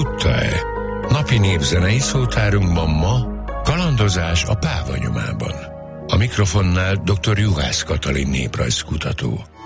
tudta-e? Napi népzenei szótárunkban ma kalandozás a Páva nyomában. A mikrofonnál dr. Juhász Katalin néprajzkutató.